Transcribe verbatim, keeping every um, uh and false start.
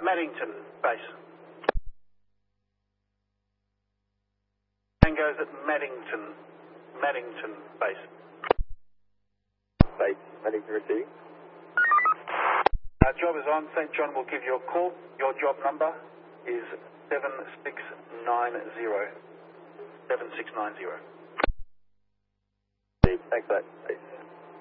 Maddington base. Tango's at Maddington. Maddington base. Base, Maddington receiving. Our job is on. Saint John will give you a call. Your job number is seven six nine zero. seven six nine zero. Thanks, mate.